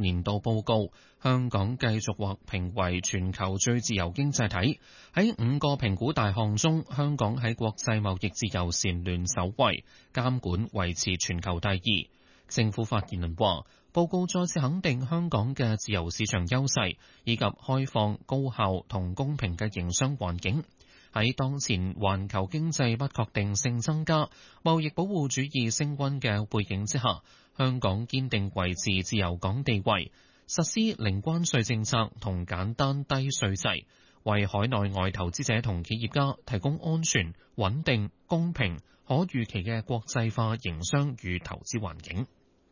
年度報告，香港繼續獲評為全球最自由經濟體。喺5個評估大項中，香港喺國際貿易自由蟬聯首位，監管維持全球第2。政府發言人話，報告再次肯定香港嘅自由市場優勢，以及開放、高效同公平嘅營商環境。喺當前環球經濟不確定性增加、貿易保護主義升溫嘅背景之下，香港堅定維持自由港地位，實施零關稅政策同簡單低稅制，為海內外投資者同企業家提供安全、穩定、公平、可預期嘅國際化營商與投資環境。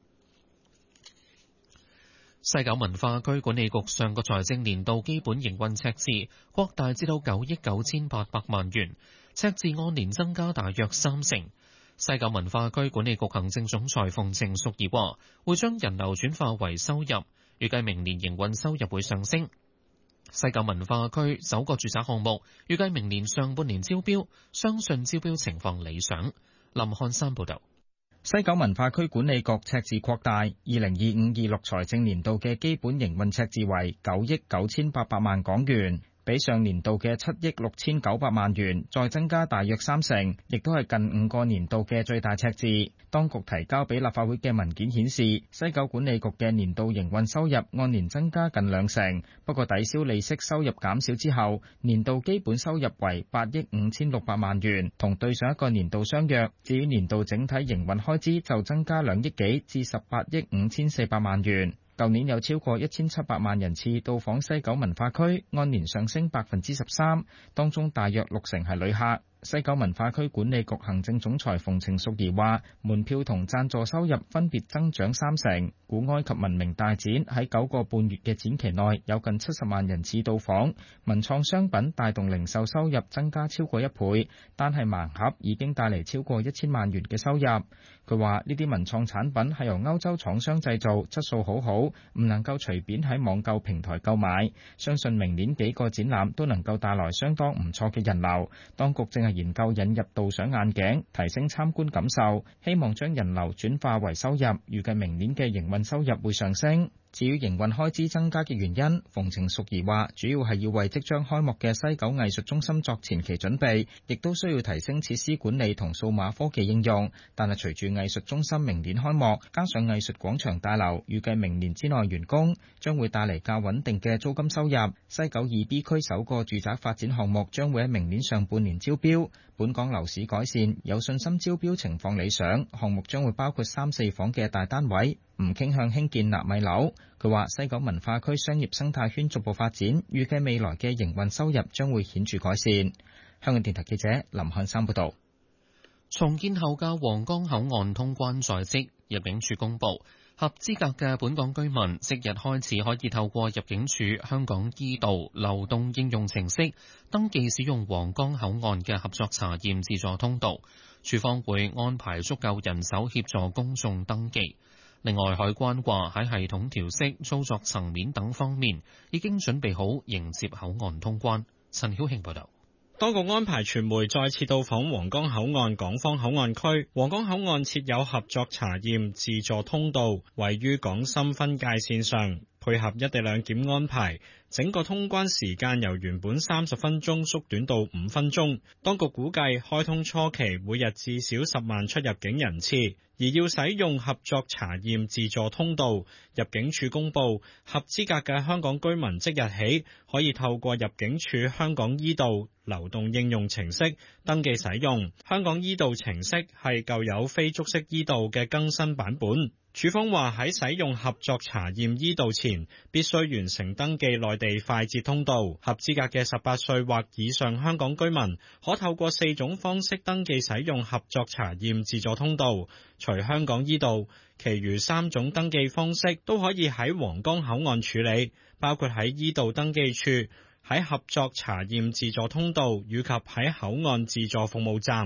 西九文化區管理局上個財政年度基本營運赤字擴大至到9億9800萬元，赤字按年增加大約30%。西九文化區管理局行政總裁馮程淑儀話，會將人流轉化為收入，預計明年營運收入會上升。西九文化區首個住宅項目預計明年上半年招標，相信招標情況理想。林漢山報導。 西九文化區管理局赤字擴大，2025-26財政年度嘅基本營運赤字為9億9800萬港元，比上年度嘅7億6900萬元再增加大約30%，亦都係近5個年度嘅最大赤字。當局提交俾立法會嘅文件顯示，西九管理局嘅年度營運收入按年增加近20%，不過抵消利息收入減少之後，年度基本收入為8億5600萬元，同對上一個年度相若。至於年度整體營運開支就增加2億幾至18億5400萬元。舊年有超過1700萬人次到訪西九文化區，按年上升13%，當中大約60%係旅客。西九文化區管理局行政總裁馮程淑儀話，門票同贊助收入分別增長30%。古埃及文明大展喺9個半月嘅展期內有近70萬人次到訪，文創商品帶動零售收入增加超過1倍，單係盲盒已經帶嚟超過1000萬元嘅收入。佢話呢啲文創產品係由歐洲廠商製造，質素好好，唔能夠隨便喺網購平台購買。相信明年幾個展覽都能夠帶來相當唔錯嘅人流。當局正係研究引入導賞眼鏡，提升參觀感受，希望將人流轉化為收入，預計明年嘅營運收入會上升。至於營運開支增加嘅原因，馮程淑儀話主要係要為即將開幕嘅西九藝術中心作前期準備，亦都需要提升設施管理同數碼科技應用。但係隨住藝術中心明年開幕，加上藝術廣場大樓預計明年之內完工，將會帶嚟較穩定嘅租金收入。西九2B 區首個住宅發展項目將會喺明年上半年招標。本港樓市改善，有信心招標情況理想，項目將會包括3、4房嘅大單位，唔傾向興建納米樓。佢話西九文化區商業生態圈逐步發展，預計未來嘅營運收入將會顯著改善。香港電台記者林漢山報道。 重建後嘅皇崗口岸通關在即，入境處公布，合資格嘅本港居民即日開始可以透過入境處香港 e 道流動應用程式登記使用皇崗口岸嘅合作查驗自助通道，處方會安排足夠人手協助公眾登記。另外，海關話喺系統調適、操作層面等方面已經準備好迎接口岸通關。陳曉慶報道。 當局安排傳媒再次到訪皇崗口岸港方口岸區。皇崗口岸設有合作查驗自助通道，位於港深分界線上，配合一地兩檢安排，整個通關時間由原本30分鐘縮短到5分鐘。當局估計開通初期每日至少10萬出入境人次，而要使用合作查驗自助通道，入境處公布合資格嘅香港居民即日起可以透過入境處香港 e 道流動應用程式登記使用。香港 e 道程式係舊有非觸式 e 道嘅更新版本。處方話喺使用合作查驗 e 道前，必須完成登記內地快捷通道。合資格嘅18歲或以上香港居民可透過4種方式登記使用合作查驗自助通道。除香港 e 道，其餘3種登記方式都可以喺皇崗口岸處理，包括喺 e 道登記處、喺合作查驗自助通道以及喺口岸自助服務站。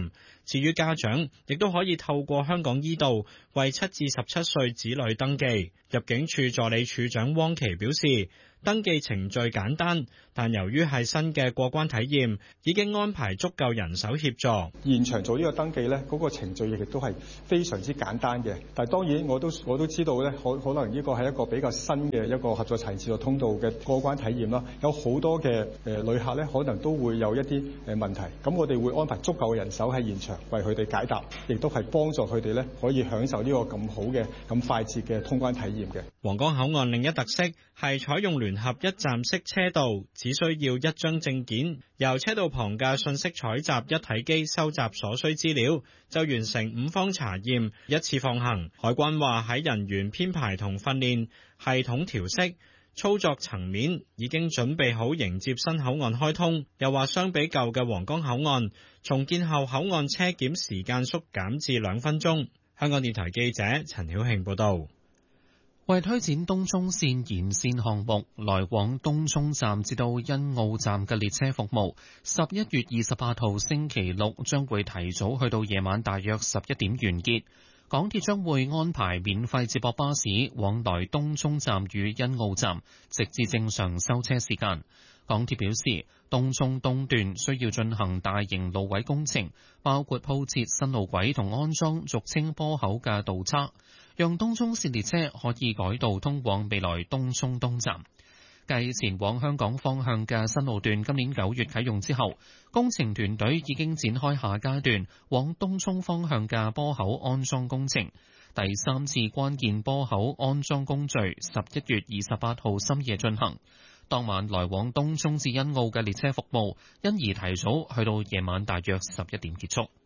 至於家長，亦都可以透過香港醫道為7至17歲子女登記。入境處助理處長汪琪表示，登記程序簡單，但由於係新嘅過關體驗，已經安排足夠人手協助。 現場做呢個登記呢，嗰個程序亦都係非常之簡單嘅。但係當然我都知道呢，可能呢個係一個比較新嘅一個合作齊接通道嘅過關體驗啦。有好多嘅旅客呢，可能都會有一啲問題。咁我哋會安排足夠嘅人手喺現場為佢哋解答，亦都係幫助佢哋呢可以享受呢個咁好嘅、咁快捷嘅通關體驗嘅。 皇崗口岸另一特色係採用聯合一站式車道，只需要一張證件，由車道旁嘅信息採集一體機收集所需資料，就完成5方查驗，一次放行。海關話喺人員編排同訓練、系統調適、操作層面已經準備好迎接新口岸開通。又話相比舊嘅皇崗口岸，重建後口岸車檢時間縮減至2分鐘。香港電台記者陳曉慶報道。 為推展東涌綫延綫項目，來往東涌站至到欣澳站嘅列車服務，11月28號星期六將會提早去到夜晚大約11點完結。港鐵將會安排免費接駁巴士往來東涌站與欣澳站，直至正常收車時間。港鐵表示，東涌東段需要進行大型路位工程，包括鋪設新路軌同安裝俗稱波口嘅道岔，讓東涌綫列車可以改道通往未來東涌東站。繼前往香港方向嘅新路段今年9月啟用之後，工程團隊已經展開下階段往東涌方向嘅波口安裝工程。第3次關鍵波口安裝工序11月28號深夜進行。當晚來往東涌至欣澳嘅列車服務因而提早去到夜晚大約11點結束。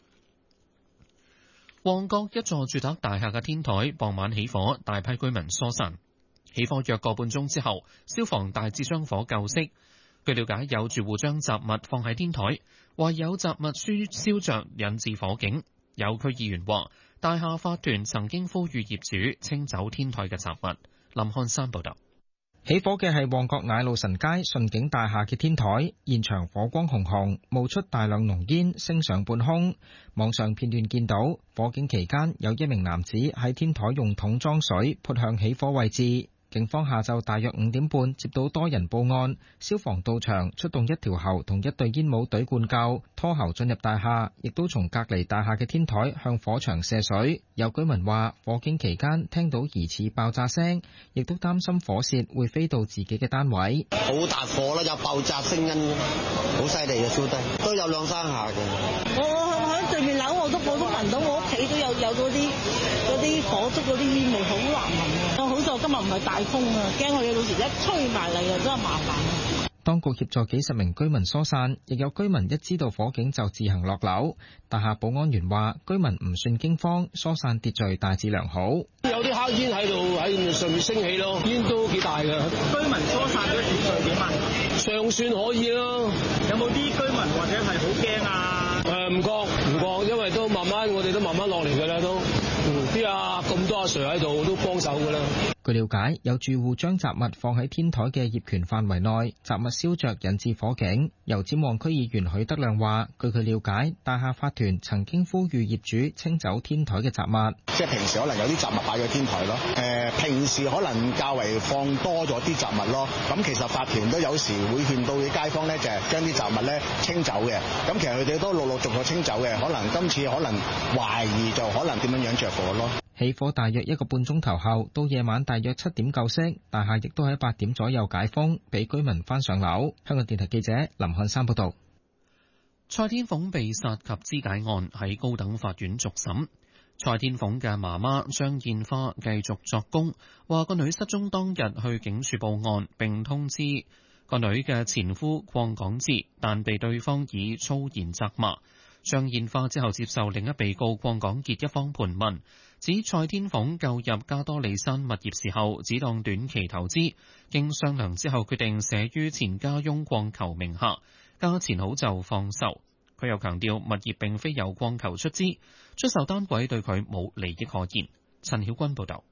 旺角一座住宅大廈嘅天台傍晚起火，大批居民疏散。起火約個半鐘之後，消防大致將火救熄。據了解，有住戶將雜物放喺天台，話有雜物燒着引致火警。有區議員話，大廈法團曾經呼籲業主清走天台嘅雜物。林漢山報道。 起火嘅係旺角奶路臣街順景大廈嘅天台，現場火光紅紅，冒出大量濃煙，升上半空。網上片段見到火警期間，有一名男子喺天台用桶裝水潑向起火位置。警方下晝大約5點半接到多人報案，消防到場出動1條喉同1隊煙霧隊灌救，拖喉進入大廈，亦都從隔離大廈嘅天台向火場射水。有居民話，火警期間聽到疑似爆炸聲，亦都擔心火舌會飛到自己嘅單位。 好大火啦，有爆炸聲音，好犀利嘅燒得，都有2-3下嘅。我喺對面樓我都聞到，我屋企都有嗰啲火燭嗰啲煙味，好難聞啊！好在我今日唔係大風啊，驚佢有時一吹埋嚟啊，真係麻煩。 當局協助幾十名居民疏散，亦有居民一知道火警就自行落樓。大廈保安員話，居民唔算驚慌，疏散秩序大致良好。 有啲黑煙喺上面升起咯，煙都幾大㗎。 居民疏散嘅秩序點啊？ 尚算可以咯。 有冇啲居民或者係好驚啊？ 唔覺，因為都慢慢，我哋都慢慢落嚟㗎啦，都。啲咁多阿 Sir 喺度都幫手㗎啦。 據了解，有住戶將雜物放喺天台嘅業權範圍內，雜物燒着引致火警。油尖旺區議員許德亮話，據佢了解，大廈法團曾經呼籲業主清走天台嘅雜物。 即係平時可能有啲雜物擺喺天台咯，平時可能較為放多咗啲雜物咯。咁其實法團都有時會勸到啲街坊咧，就係將啲雜物咧清走嘅。咁其實佢哋都陸陸續續清走嘅，可能今次可能懷疑就可能點樣着火咯。 起火大約1個半鐘頭後，到夜晚大約7點救熄，大廈亦都喺8點左右解封，俾居民翻上樓。香港電台記者林漢山報道。 蔡天鳳被殺及肢解案喺高等法院續審。蔡天鳳嘅媽媽張燕花繼續作供，話個女失蹤當日去警署報案，並通知個女嘅前夫鄺港智，但被對方以粗言責罵。張燕花之後接受另一被告鄺港傑一方盤問，指蔡天鳳購入加多利山物業時候只當短期投資，經商量之後決定寫於前家翁鄺球名下，價錢好就放售。佢又強調物業並非由鄺球出資，出售單位對佢冇利益可言。陳曉君報導。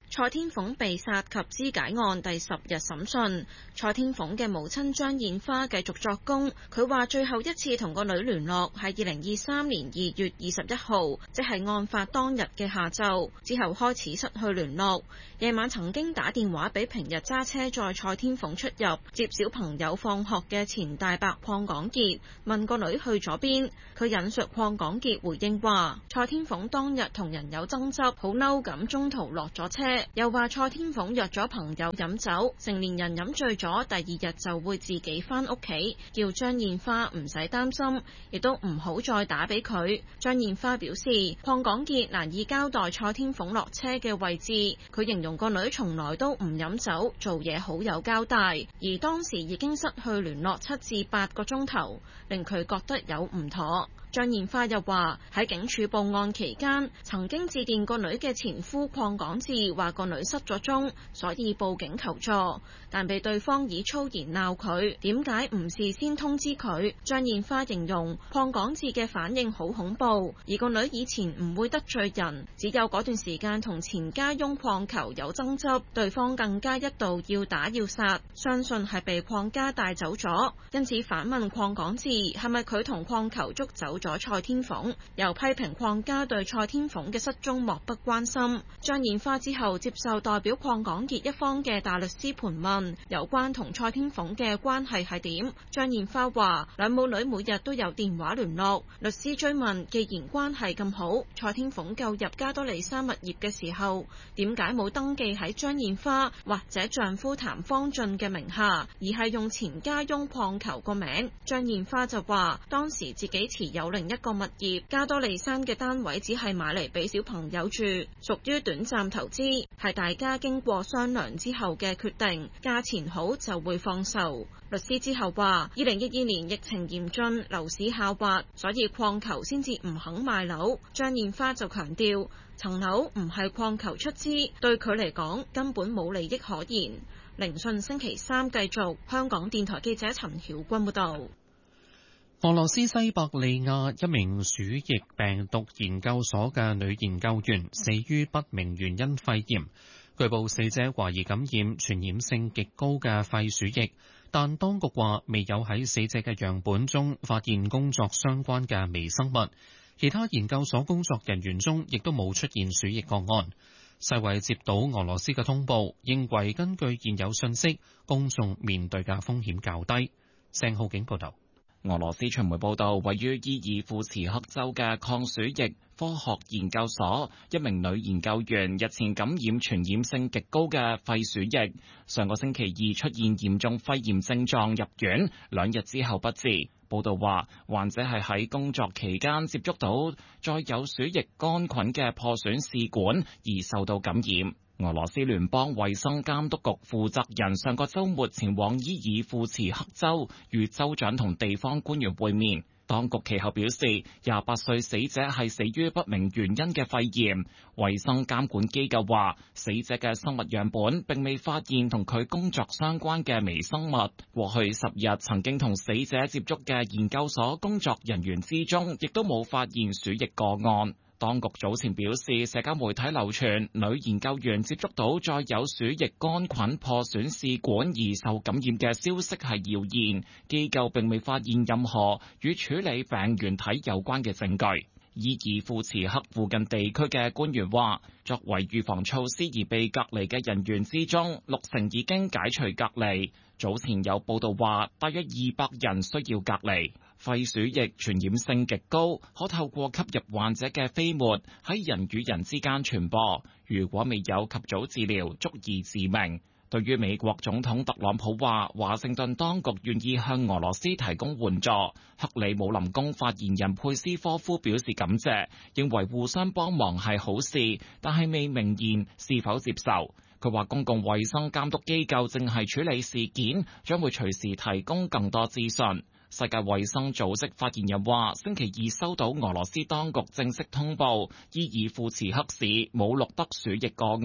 蔡天鳳被殺及肢解案第10日審訊，蔡天鳳嘅母親張燕花繼續作供。佢話最後一次同個女聯絡係2023年2月21號，即係案發當日嘅下晝，之後開始失去聯絡。夜晚曾經打電話俾平日揸車載蔡天鳳出入接小朋友放學嘅前大伯鄺港傑，問個女去咗邊。佢引述鄺港傑回應話，蔡天鳳當日同人有爭執，好嬲咁中途落咗車。又話蔡天鳳約咗朋友飲酒，成年人飲醉咗，第二日就會自己返屋企，叫張燕花唔使擔心，亦都唔好再打俾佢。張燕花表示，鄺港傑難以交代蔡天鳳落車嘅位置，佢形容個女從來都唔飲酒，做嘢好有交代，而當時已經失去聯絡7至8個鐘頭，令佢覺得有唔妥。張燕花又話喺警署報案期間，曾經致電個女嘅前夫鄺港智，話個女失咗蹤，所以報警求助，但被對方以粗言鬧佢，點解唔事先通知佢？張燕花形容鄺港智嘅反應好恐怖，而個女以前唔會得罪人，只有嗰段時間同前家翁鄺球有爭執，對方更加一度要打要殺，相信係被鄺家帶走咗，因此反問鄺港智係咪佢同鄺球捉走咗蔡天鳳，又批評鄺家對蔡天鳳嘅失蹤漠不關心。張燕花之後接受代表鄺港傑一方嘅大律師盤問，有關同蔡天鳳嘅關係係點？張燕花話兩母女每日都有電話聯絡。律師追問，既然關係咁好，蔡天鳳購入加多利山物業嘅時候，點解冇登記喺張燕花或者丈夫譚方俊嘅名下，而係用前家翁鄺球個名？張燕花就話當時自己持有另一個物業，加多利山嘅單位只係買嚟俾小朋友住，屬於短暫投資，係大家經過商量之後嘅決定，價錢好就會放售。律師之後話2012年疫情嚴峻，樓市下滑，所以鄺球先至唔肯賣樓。張燕花就強調層樓唔係鄺球出資，對佢嚟講根本冇利益可言。聆訊星期3繼續。香港電台記者陳曉君報道。 俄羅斯西伯利亞一名鼠疫病毒研究所嘅女研究員死於不明原因肺炎，據報死者懷疑感染傳染性極高嘅肺鼠疫，但當局話未有喺死者嘅樣本中發現工作相關嘅微生物，其他研究所工作人員中亦都冇出現鼠疫個案。世衛接到俄羅斯嘅通報，認為根據現有信息，公眾面對嘅風險較低。鄭浩景報道。 俄羅斯傳媒報道，位於伊爾庫茨克州嘅抗鼠疫科學研究所，一名女研究員日前感染傳染性極高嘅肺鼠疫，上個星期2出現嚴重肺炎症狀入院，2日之後不治。報道話，患者係喺工作期間接觸到載有鼠疫桿菌嘅破損試管而受到感染。俄羅斯聯邦衛生監督局負責人上個週末前往伊爾庫茨克州，與州長同地方官員會面。當局其後表示，28歲死者係死於不明原因嘅肺炎。衛生監管機構話，死者嘅生物樣本並未發現同佢工作相關嘅微生物。過去10日曾經同死者接觸嘅研究所工作人員之中，亦都冇發現鼠疫個案。當局早前表示，社交媒體流傳女研究員接觸到載有鼠疫桿菌破損試管而受感染嘅消息係謠言，機構並未發現任何與處理病原體有關嘅證據。伊爾庫茨克附近地區嘅官員話，作為預防措施而被隔離嘅人員之中，60%已經解除隔離。早前有報道話，大約200人需要隔離。肺鼠疫傳染性極高，可透過吸入患者嘅飛沫喺人與人之間傳播。如果未有及早治療，足以致命。對於美國總統特朗普話，華盛頓當局願意向俄羅斯提供援助，克里姆林宮發言人佩斯科夫表示感謝，認為互相幫忙係好事，但係未明言是否接受。佢話公共衛生監督機構正係處理事件，將會隨時提供更多資訊。世界衛生組織發言人話，星期2收到俄羅斯當局正式通報，伊爾庫茨克市冇錄得鼠疫個案。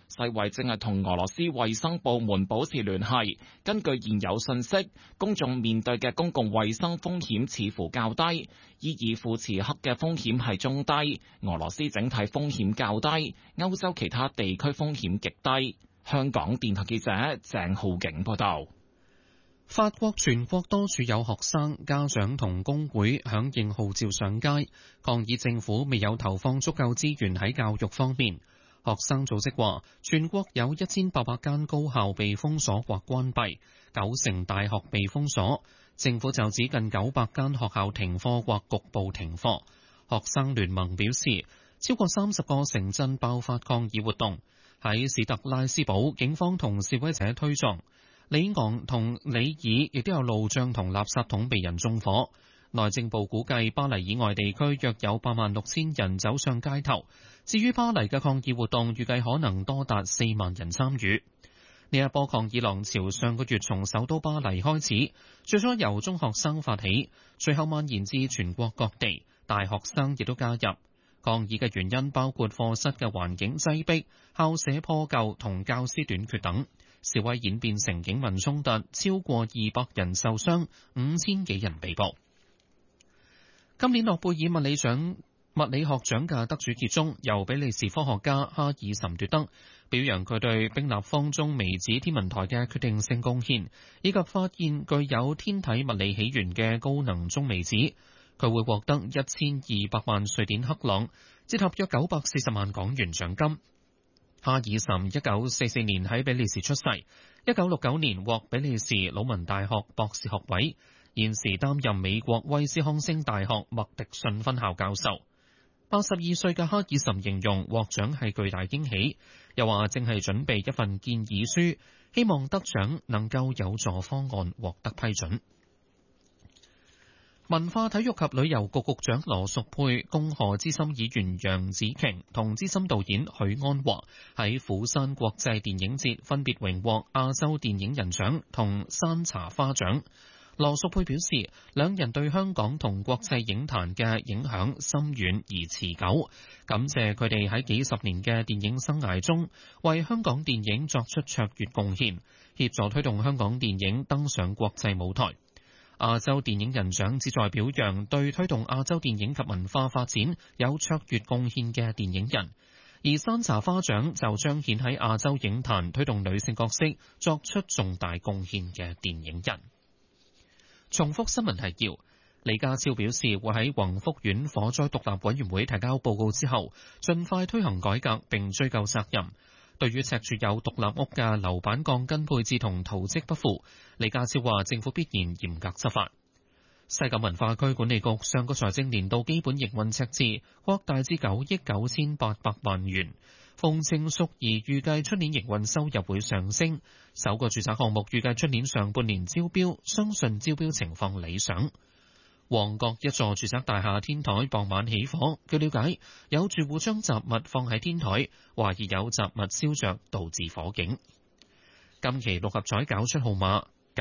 世衛正係同俄羅斯衛生部門保持聯繫。根據現有信息，公眾面對嘅公共衛生風險似乎較低，伊爾庫茨克嘅風險係中低，俄羅斯整體風險較低，歐洲其他地區風險極低。香港電台記者鄭浩景報道。 法國全國多處有學生、家長同工會響應號召上街，抗議政府未有投放足夠資源喺教育方面。學生組織話，全國有1800間高校被封鎖或關閉，9成大學被封鎖。政府就指近900間學校停課或局部停課。學生聯盟表示，超過30個城鎮爆發抗議活動。喺史特拉斯堡，警方同示威者推撞。里昂同里爾亦都有路障同垃圾桶被人縱火。內政部估計巴黎以外地區約有86000人走上街頭。至於巴黎嘅抗議活動，預計可能多達4萬人參與。呢一波抗議浪潮上個月從首都巴黎開始，最初由中學生發起，隨後蔓延至全國各地，大學生亦都加入。抗議嘅原因包括課室嘅環境擠迫、校舍破舊同教師短缺等。示威演變成警民衝突，超過200人受傷，5000幾人被捕。今年諾貝爾物理學獎嘅得主傑中，由比利時科學家哈爾岑奪得，表揚佢對冰立方中微子天文台嘅決定性貢獻，以及發現具有天體物理起源嘅高能中微子。佢會獲得1200萬瑞典克朗，折合約940萬港元獎金。哈爾岑1944年喺比利時出世，1969年獲比利時魯汶大學博士學位，現時擔任美國威斯康星大學麥迪遜分校教授。82歲嘅哈爾岑形容獲獎係巨大驚喜，又話正係準備一份建議書，希望得獎能夠有助方案獲得批准。文化體育及旅遊局局長羅淑佩恭賀資深議員楊紫瓊同資深導演許鞍華喺釜山國際電影節分別榮獲亞洲電影人獎同山茶花獎。羅淑佩表示，兩人對香港同國際影壇嘅影響深遠而持久，感謝佢哋喺幾十年嘅電影生涯中為香港電影作出卓越貢獻，協助推動香港電影登上國際舞台。亞洲電影人獎旨在表揚對推動亞洲電影及文化發展有卓越貢獻嘅電影人，而山茶花獎就彰顯喺亞洲影壇推動女性角色作出重大貢獻嘅電影人。重複新聞提要：李家超表示會喺宏福苑火災獨立委員會提交報告之後，盡快推行改革並追究責任。對於赤柱有獨立屋嘅樓板鋼筋配置同圖則不符，李家超話政府必然嚴格執法。西九文化區管理局上個財政年度基本營運赤字擴大至9億9800萬元，馮程淑儀預計出年營運收入會上升。首個住宅項目預計出年上半年招標，相信招標情況理想。旺角一座住宅大廈天台傍晚起火，據了解，有住戶將雜物放喺天台，懷疑有雜物燒着導致火警。今期六合彩攪出號碼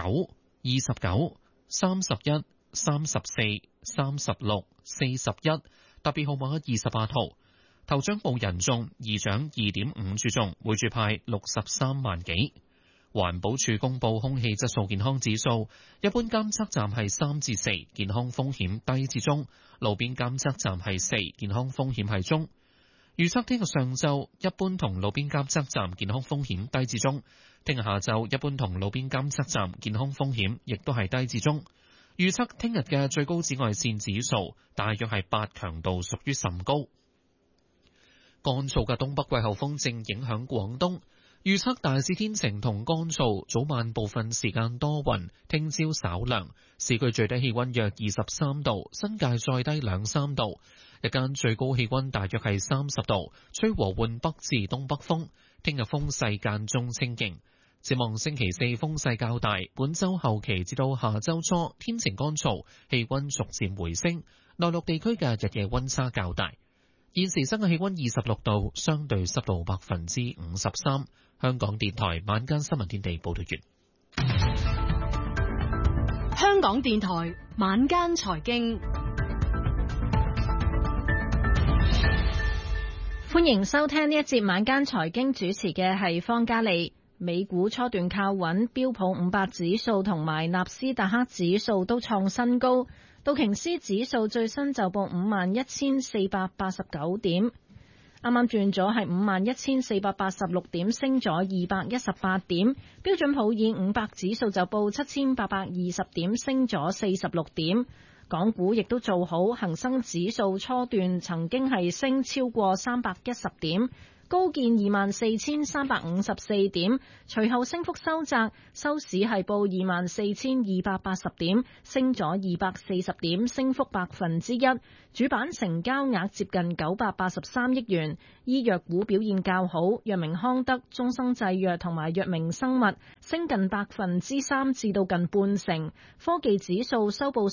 9、29、31、34、36、41，特別號碼28號。頭獎冇人中，二獎2.5注中，每注派63萬幾。環保署公布空氣質素健康指數，一般監測站係3至4，健康風險低至中；路邊監測站係4，健康風險係中。預測聽日上晝一般同路邊監測站健康風險低至中，聽日下晝一般同路邊監測站健康風險亦都係低至中。預測聽日嘅最高紫外線指數大約係8，強度屬於甚高。乾燥嘅東北季候風正影響廣東。預測大致天晴同乾燥，早晚部分時間多雲，聽朝稍涼。市區最低氣溫約23度，新界再低2-3度。日間最高氣溫大約係30度，吹和緩北至東北風。聽日風勢間中清勁。展望星期四風勢較大，本週後期至到下週初天晴乾燥，氣溫逐漸回升。內陸地區嘅日夜溫差較大。現時室外氣溫26度，相對濕度53%。香港電台晚間新聞天地報道完。 香港電台晚間財經， 歡迎收聽呢一節晚間財經，主持嘅係方嘉利。美股初段靠穩，標普500指數同埋納斯達克指數都創新高，道瓊斯指數最新就報51,489點，啱啱轉咗係51,486點，升咗218點。標準普爾500指數就報7,820點，升咗46點。港股亦都做好，恒生指數初段曾經係升超過310點，高見24,354點，隨後升幅收窄，收市係報24,280點，升咗240點，升幅1%。主板成交額接近983億元，醫藥股表現較好，藥明康德、中生製藥同埋藥明生物升近3%至到近半成。科技指數收報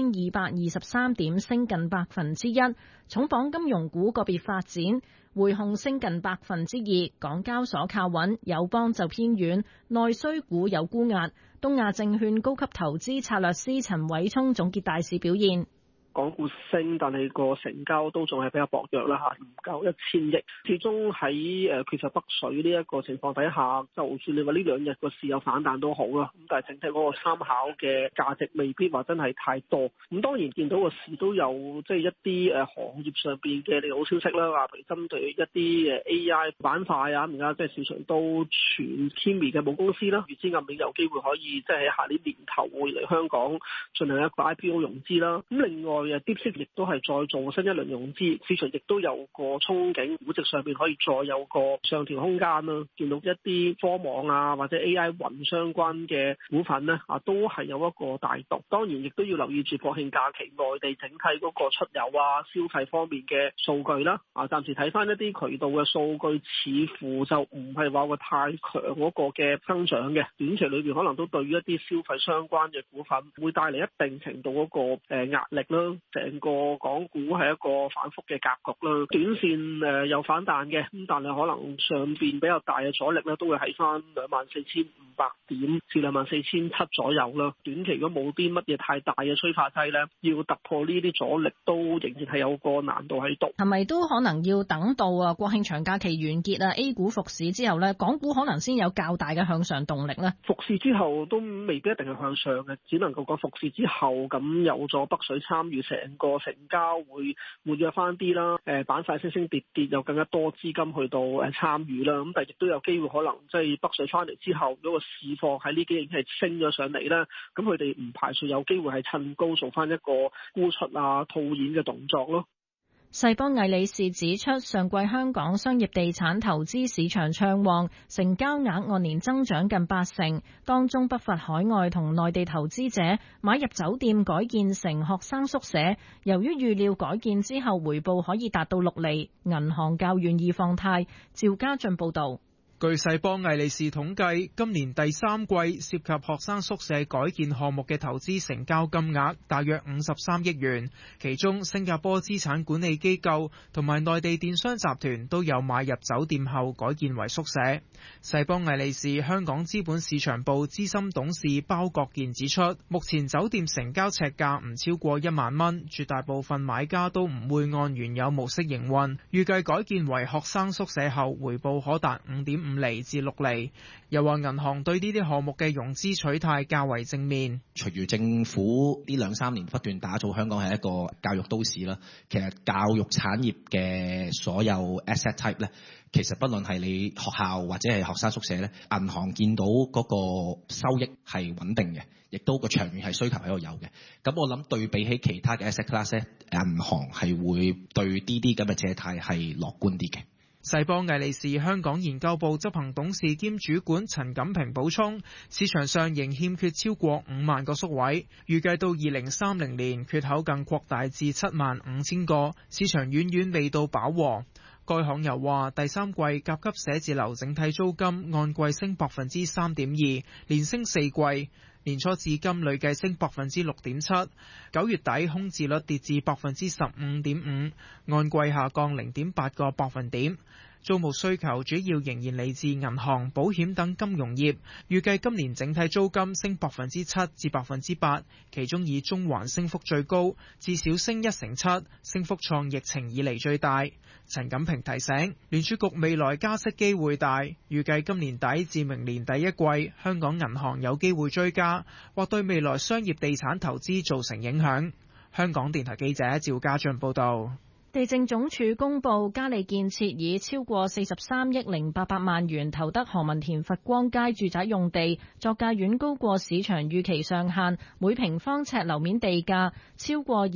4,223點，升近1%。重磅金融股個別發展，匯控升近2%，港交所靠穩，友邦就偏軟，內需股有沽壓。東亞證券高級投資策略師陳偉聰總結大市表現。 港股升，但係個成交都仲係比較薄弱啦嚇，唔夠1000億。始終喺缺乏北水呢一個情況底下，就算你話呢兩日個市有反彈都好啦，咁但係整體嗰個參考嘅價值未必話真係太多。咁當然見到個市都有即係一啲行業上邊嘅利好消息啦，話譬如針對一啲AI 板塊啊，而家即係市場都傳 Kimi 嘅母公司啦，預知暗美有機會可以即係喺下年年頭會嚟香港進行一個 IPO 融資啦。咁另外DeepSeek 亦都係再做新一輪融資，市場亦都有個憧憬，估值上面可以再有個上調空間啦。見到一啲科網啊或者 AI 雲相關嘅股份呢，都係有一個大動。當然亦都要留意住國慶假期內地整體嗰個出遊啊消費方面嘅數據啦。暫時睇翻一啲渠道嘅數據，似乎就唔係話個太強嗰個嘅增長嘅。短期裏邊可能都對於一啲消費相關嘅股份會帶嚟一定程度嗰個壓力啦。成個港股係一個反覆嘅格局啦，短線有反彈嘅，咁但係可能上邊比較大嘅阻力咧，都會喺翻24,500點至24,700左右啦。短期如果冇啲乜嘢太大嘅催化劑咧，要突破呢啲阻力都仍然係有個難度喺度。 係咪都可能要等到國慶長假期完結啊 A 股復市之後咧，港股可能先有較大嘅向上動力咧？ 復市之後都未必一定係向上嘅，只能夠講復市之後咁有咗北水參與，成個成交會活躍翻啲啦。板塊升升跌跌，有更加多資金去到參與啦。咁但係亦都有機會可能即係北水翻嚟之後，嗰個市況喺呢幾日已經係升咗上嚟啦。咁佢哋唔排除有機會係趁高做翻一個沽出啊套現嘅動作咯。 世邦魏理仕指出，上季香港商業地產投資市場暢旺，成交額按年增長近80%，當中不乏海外同內地投資者買入酒店改建成學生宿舍。由於預料改建之後回報可以達到6厘，銀行較願意放貸。趙家俊報導。 據世邦魏理仕統計，今年第三季涉及學生宿舍改建項目嘅投資成交金額大約53億元，其中新加坡資產管理機構同埋內地電商集團都有買入酒店後改建為宿舍。世邦魏理仕香港資本市場部資深董事包國健指出，目前酒店成交尺價唔超過1萬蚊，絕大部分買家都唔會按原有模式營運，預計改建為學生宿舍後回報可達5.5厘至6厘，又話銀行對呢啲項目嘅融資取態較為正面。 隨住政府呢2-3年不斷打造香港係一個教育都市啦，其實教育產業嘅所有 asset type 咧，其實不論係你學校或者係學生宿舍咧，銀行見到嗰個收益係穩定嘅，亦都個長遠係需求喺度有嘅。咁我諗對比起其他嘅 asset class 咧，銀行係會對呢啲咁嘅借貸係樂觀啲嘅。 世邦魏理仕香港研究部執行董事兼主管陳錦平補充，市場上仍欠缺超過5萬個宿位，預計到2030年缺口更擴大至75000個，市場遠遠未到飽和。該行又話，第三季甲級寫字樓整體租金按季升3.2%，連升4季。年初至今累計升6.7%， 9月底空置率跌至15.5%， 按季下降0.8個百分點。租務需求主要仍然嚟自銀行、保險等金融業，預計今年整體租金升7%至8%，其中以中環升幅最高，至少升1成7，升幅創疫情以嚟最大。 陳錦平提醒，聯儲局未來加息機會大，預計今年底至明年第一季，香港銀行有機會追加，或對未來商業地產投資造成影響。香港電台記者趙家俊報道。 地政總署公布，嘉利建設以超過43億0800萬元投得何文田佛光街住宅用地，作價遠高過市場預期上限，每平方尺樓面地價超過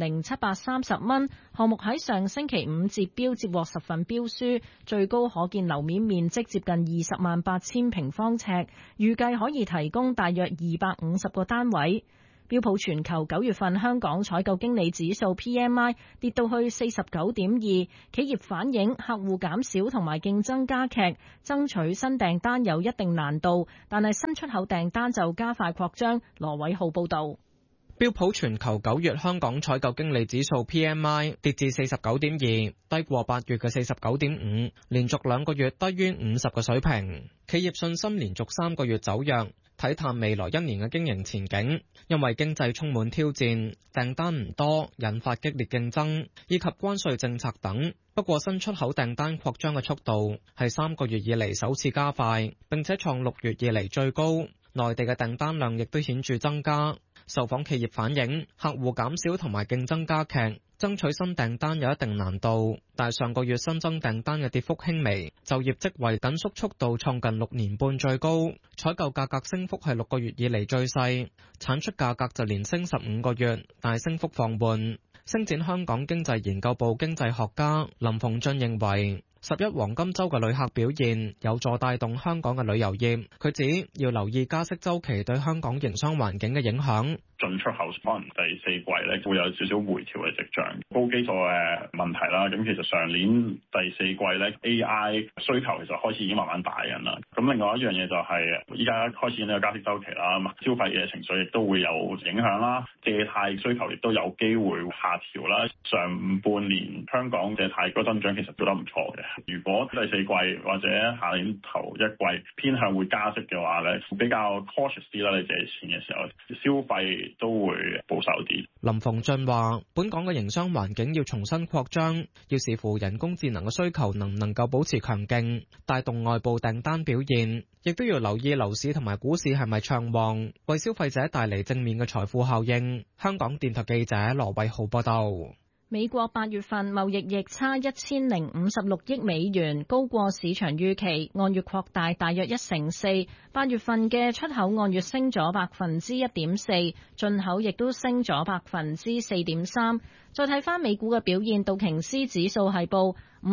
20,730蚊。項目喺上星期五截標，接獲10份標書，最高可見樓面面積接近208,000平方尺，預計可以提供大約250個單位。標普全球9月份香港採購經理指數 PMI 跌到去 49.2， 企業反映客戶減少同埋競爭加劇，爭取新訂單有一定難度，但係新出口訂單就加快擴張。羅偉浩報導。 標普全球9月香港採購經理指數 PMI 跌至 49.2， 低過8月嘅 49.5， 連續2個月低於50嘅水平。企業信心連續3個月走弱，睇淡未來1年嘅經營前景，因為經濟充滿挑戰，訂單唔多，引發激烈競爭，以及關稅政策等。不過新出口訂單擴張嘅速度係3個月以嚟首次加快，並且創6月以嚟最高。內地嘅訂單量亦都顯著增加。受訪企業反映，客戶減少同埋競爭加劇，爭取新訂單有一定難度。但上個月新增訂單嘅跌幅輕微，就業職位緊縮速度創近6年半最高，採購價格升幅係6個月以嚟最細，產出價格就連升15個月，但係升幅放緩。星展香港經濟研究部經濟學家林鳳俊認為，11黃金週嘅旅客表現有助帶動香港嘅旅遊業。佢指要留意加息週期對香港營商環境嘅影響。 進出口可能第4季咧會有少少回調嘅跡象，高基礎嘅問題啦。咁其實上年第4季咧 AI 需求其實開始已經慢慢大緊啦。咁另外一樣嘢就係依家開始呢個加息週期啦，消費嘅情緒亦都會有影響啦，借貸需求亦都有機會下調啦。上半年香港借貸嗰增長其實做得唔錯嘅。如果第4季或者下年頭1季偏向會加息嘅話咧，比較 cautious 啲啦。你借錢嘅時候，消費都會保守啲。 林鳳俊話：本港嘅營商環境要重新擴張，要視乎人工智能嘅需求能唔能夠保持強勁，帶動外部訂單表現，亦都要留意樓市同埋股市係咪暢旺，為消費者帶嚟正面嘅財富效應。香港電台記者羅偉浩報道。 美國8月份貿易逆差1056億美元，高過市場預期，按月擴大大約1成4。8月份嘅出口按月升咗1.4%，進口亦都升咗4.3%。再睇翻美股嘅表現，道瓊斯指數係報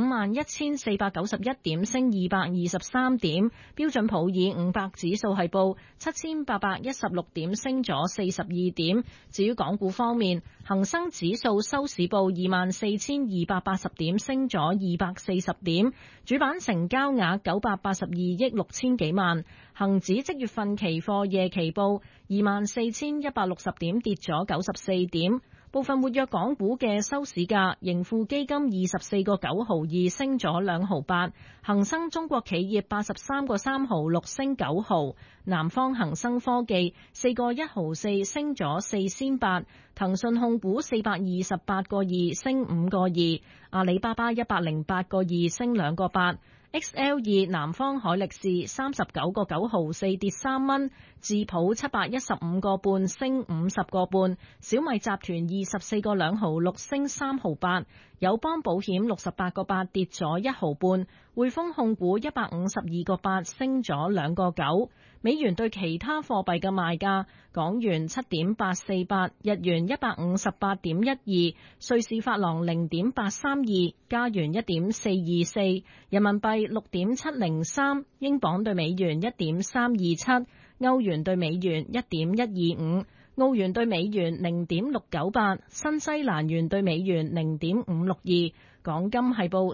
51,491點，升223點；標準普爾500指數係報7,816點，升咗42點。至於港股方面，恒生指數收市報24,280點，升咗240點。主板成交額982億6千幾萬。恒指即月份期貨夜期報24,160點，跌咗94點。部分活躍港股嘅收市價，盈富基金24個9毫2升咗2毫8，恒生中國企業83個3毫6升9毫，南方恒生科技4個1毫4升咗4仙8，騰訊控股428個2升5個2，阿里巴巴108個2升2個8。XL2 南方海力士39個9毫4跌3蚊，智普715個半升50個半，小米集團24個2毫6升3毫8，友邦保險68個8跌咗1毫半，匯豐控股152個8升咗2個9。美元對其他貨幣嘅賣價：港元7.848，日元158.12，瑞士法郎0.832，加元1.424，人民幣6.703，英鎊對美元1.327，歐元對美元1.125，澳元對美元0.698，新西蘭元對美元0.562。港金係報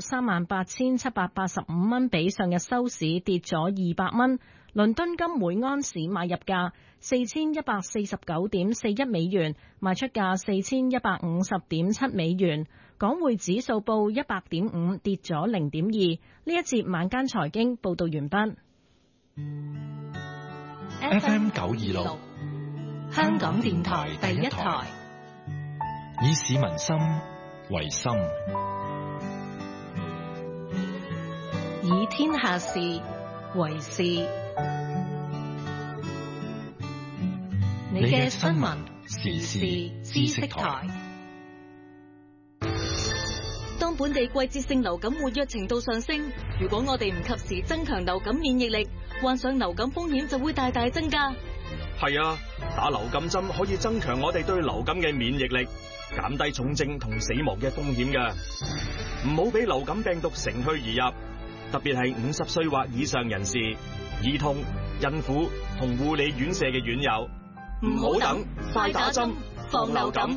38,785蚊，比上日收市跌咗200蚊。倫敦金每盎司買入價4149.41美元，賣出價4150.7美元。港匯指數報100.5，跌咗0.2。呢一節晚間財經報道完畢。 FM 926，香港電台第一台，以市民心為心， 以天下事為事。你嘅新聞時事知識台。 當本地季節性流感活躍程度上升，如果我哋唔及時增強流感免疫力，患上流感風險就會大大增加。 係啊，打流感針可以增強我哋對流感嘅免疫力，減低重症同死亡嘅風險㗎。唔好俾流感病毒乘虛而入，特別係50歲或以上人士、兒童、孕婦同護理院舍嘅院友。唔好等，快打針，防流感。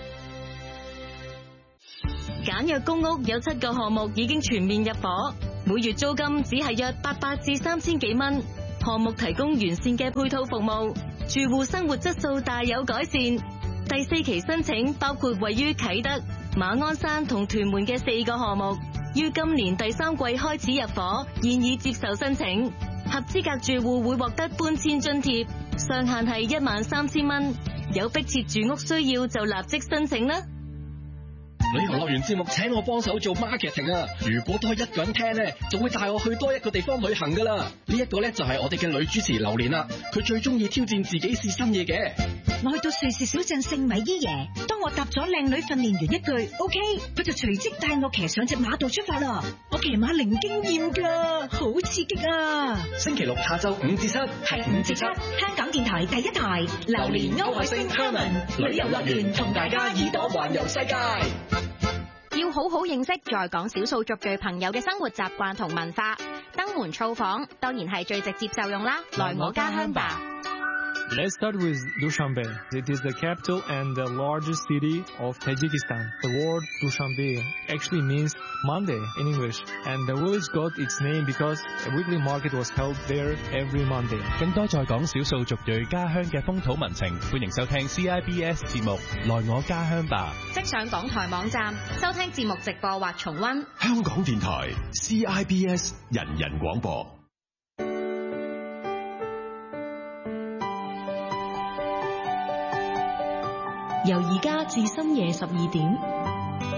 簡約公屋有7個項目已經全面入伙，每月租金只係約800至3000幾蚊。項目提供完善嘅配套服務，住戶生活質素大有改善。第4期申請包括位於啟德、馬鞍山同屯門嘅4個項目，於今年第3季開始入伙，現已接受申請。合資格住戶會獲得搬遷津貼，上限係13000蚊。有迫切住屋需要就立即申請啦。 旅遊樂園節目請我幫手做 marketing 啊！如果多一個人聽咧，就會帶我去多一個地方旅行噶啦。呢一個咧就係我哋嘅女主持榴蓮啦，佢最中意挑戰自己試新嘢嘅。 我去到瑞士小鎮聖米伊耶，當我答咗靚女訓練員一句 OK， 佢就隨即帶我騎上隻馬度出發啦。我騎馬零經驗噶，好刺激啊！ 星期六下晝5至7，係5至7， 香港電台第一台，榴蓮歐海星 Herman 旅遊樂園同大家耳朵環遊世界。 要好好認識在港少數族裔朋友嘅生活習慣同文化，登門造訪當然係最直接受用啦。來我家鄉吧。 Let's start with Dushanbe. It is the capital and the largest city of Tajikistan. The word Dushanbe actually means Monday in English, and the village got its name because a weekly market was held there every Monday. 更多在港少數族裔家鄉嘅風土民情，歡迎收聽 CIBS 節目《來我家鄉吧》。 即上港台網站收聽節目直播或重溫。 香港電台 CIBS 人人廣播。 由而家至深夜12點，